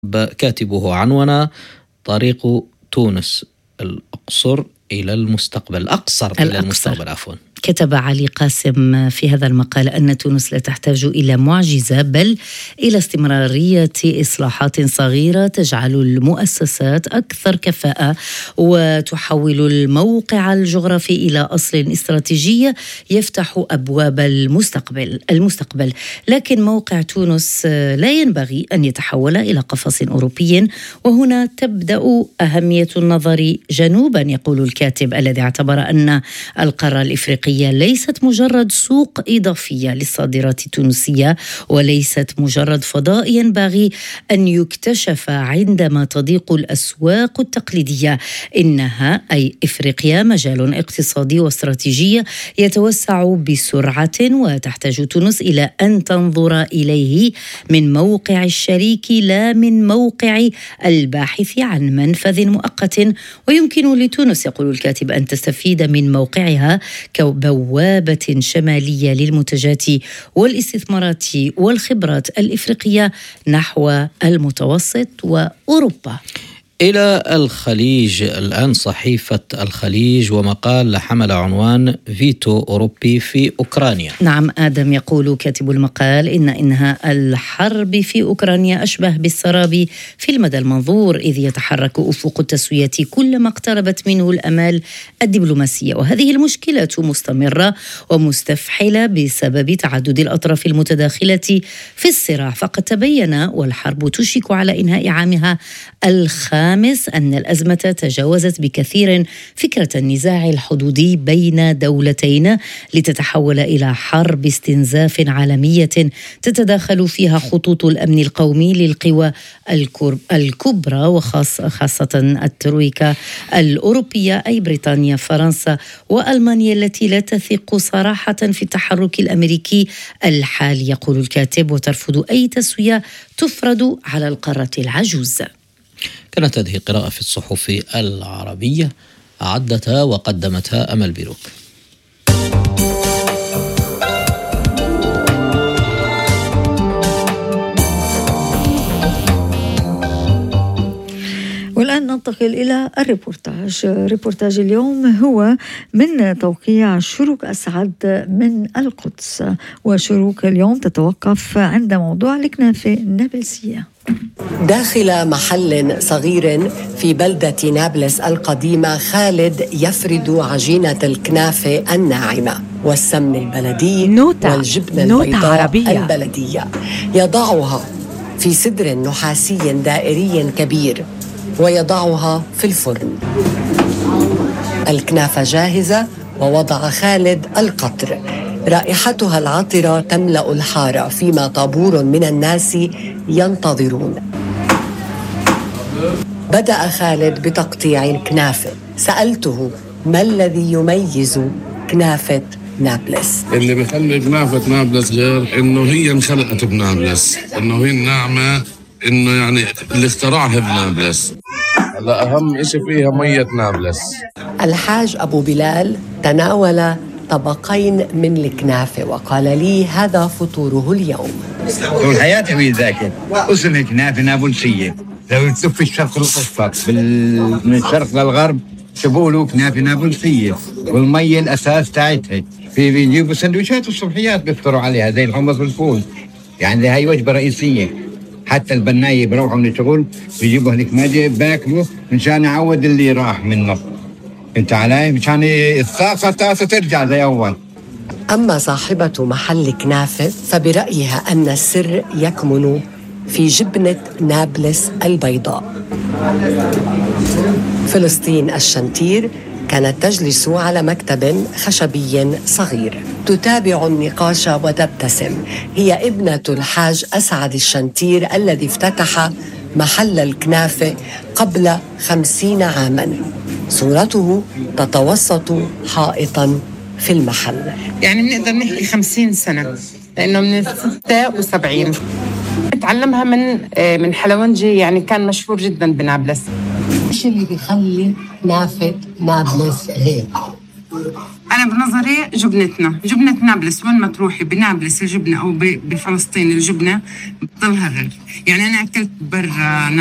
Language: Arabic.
كاتبه عنوان طريق تونس الأقصر إلى المستقبل، أقصر إلى المستقبل عفوا. كتب علي قاسم في هذا المقال أن تونس لا تحتاج إلى معجزة بل إلى استمرارية إصلاحات صغيرة تجعل المؤسسات أكثر كفاءة وتحول الموقع الجغرافي إلى أصل استراتيجي يفتح أبواب المستقبل. لكن موقع تونس لا ينبغي أن يتحول إلى قفص أوروبي، وهنا تبدأ أهمية النظر جنوبا. يقول الكاتب الذي اعتبر أن القارة الإفريقية ليست مجرد سوق إضافية للصادرات التونسية وليست مجرد فضاء ينبغي أن يكتشف عندما تضيق الأسواق التقليدية. إنها أي إفريقيا مجال اقتصادي واستراتيجي يتوسع بسرعة، وتحتاج تونس إلى أن تنظر إليه من موقع الشريك لا من موقع الباحث عن منفذ مؤقت. ويمكن لتونس، يقول الكاتب، أن تستفيد من موقعها كبوابة شمالية للمنتجات والاستثمارات والخبرات الإفريقية نحو المتوسط وأوروبا. إلى الخليج الآن، صحيفة الخليج ومقال حمل عنوان فيتو أوروبي في أوكرانيا. نعم آدم، يقول كاتب المقال إن إنهاء الحرب في أوكرانيا أشبه بالسراب في المدى المنظور، إذ يتحرك أفق التسوية كلما اقتربت منه الأمال الدبلوماسية، وهذه المشكلة مستمرة ومستفحلة بسبب تعدد الأطراف المتداخلة في الصراع. فقد تبين والحرب تشك على إنهاء عامها الخامس أن الأزمة تجاوزت بكثير فكرة النزاع الحدودي بين دولتين لتتحول إلى حرب استنزاف عالمية تتداخل فيها خطوط الأمن القومي للقوى الكبرى وخاصة الترويكا الأوروبية أي بريطانيا، فرنسا وألمانيا، التي لا تثق صراحة في التحرك الأمريكي الحالي. يقول الكاتب وترفض أي تسوية تفرض على القارة العجوز. كانت هذه قراءة في الصحف العربية، أعدتها وقدمتها أمل بيروك. والآن ننتقل إلى ريبورتاج اليوم هو من توقيع شروق أسعد من القدس. وشروق اليوم تتوقف عند موضوع الكنافة النابلسية. داخل محل صغير في بلدة نابلس القديمة، خالد يفرد عجينة الكنافة الناعمة والسمن البلدي والجبنة البيضاء البلدية، يضعها في صدر نحاسي دائري كبير ويضعها في الفرن. الكنافة جاهزة ووضع خالد القطر، رائحتها العطرة تملأ الحارة فيما طابور من الناس ينتظرون. بدأ خالد بتقطيع الكنافة. سألته ما الذي يميز كنافة نابلس؟ اللي بيخلي كنافة نابلس غير إنه هي انخلقت بنابلس، إنه هي الناعمة، إنه يعني اللي اخترعها بنابلس. هلا أهم إشي فيها مية نابلس. الحاج أبو بلال تناول طبقين من الكنافة وقال لي هذا فطوره اليوم. طول حياتي في ذاك اسم كنافة نابلسية. لو تشوف في الشرق الأوسط من الشرق للغرب تقولوا كنافة نابلسية، والمية الأساس تاعتها. بيجيبوا سندويشات الصبحيات بيفطروا عليها زي الحمص والفول، يعني هاي وجبة رئيسية. حتى البناية بروحوا من الشغل بيجيبوا هناك ماجي باكلوا مشان يعود اللي راح منه. انت علي مشان الطاقة ترجع زي أول. أما صاحبة محل كنافة فبرأيها أن السر يكمن في جبنة نابلس البيضاء. فلسطين الشنتير كانت تجلس على مكتب خشبي صغير تتابع النقاش وتبتسم. هي ابنة الحاج أسعد الشنتير الذي افتتح محل الكنافة قبل 50 عاماً. صورته تتوسط حائطاً في المحل. يعني بنقدر نحكي 50 سنة، لأنه من 76 تعلمها من حلوانجي، يعني كان مشهور جداً بنابلس. إيش اللي بيخلي كنافة نابلس هيك؟ أنا بنظري جبنة نابلس، وين ما تروحي بنابلس الجبنة أو بفلسطين الجبنة بتضلها غير. يعني أنا أكلت برا